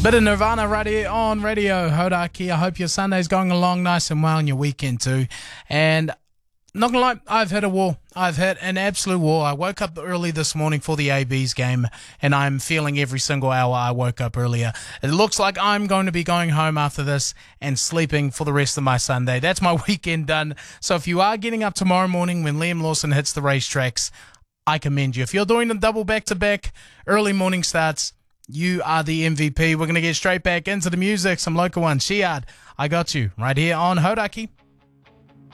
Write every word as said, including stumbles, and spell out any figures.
Bit of Nirvana right here on Radio Hodaki. I hope your Sunday's going along nice and well and your weekend too. And not gonna lie, I've hit a wall. I've hit an absolute wall. I woke up early this morning for the A B's game, and I'm feeling every single hour I woke up earlier. It looks like I'm going to be going home after this and sleeping for the rest of my Sunday. That's my weekend done. So if you are getting up tomorrow morning when Liam Lawson hits the racetracks, I commend you. If you're doing a double back-to-back early morning starts, you are the M V P. We're going to get straight back into the music, some local ones. Shiad, I got you right here on Hodaki.